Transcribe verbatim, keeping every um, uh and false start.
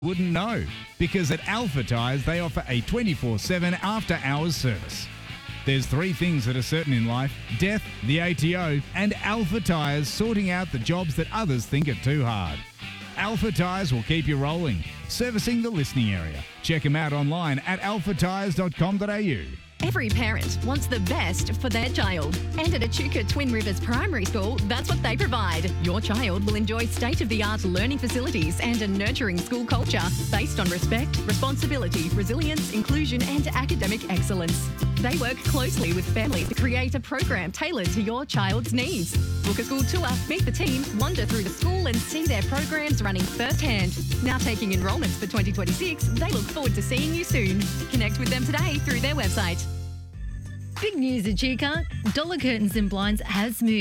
Wouldn't know, because at Alpha Tyres they offer a twenty-four seven after-hours service. There's three things that are certain in life: death, the A T O, and Alpha Tyres sorting out the jobs that others think are too hard. Alpha Tyres will keep you rolling, servicing the listening area. Check them out online at alpha tyres dot com dot a u. Every parent wants the best for their child. And at Echuca Twin Rivers Primary School, that's what they provide. Your child will enjoy state-of-the-art learning facilities and a nurturing school culture based on respect, responsibility, resilience, inclusion and academic excellence. They work closely with families to create a program tailored to your child's needs. Book a school tour, meet the team, wander through the school and see their programs running firsthand. Now taking enrolments for twenty twenty-six, they look forward to seeing you soon. Connect with them today through their website. Big news, Echuca. Dollar Curtains and Blinds has moved.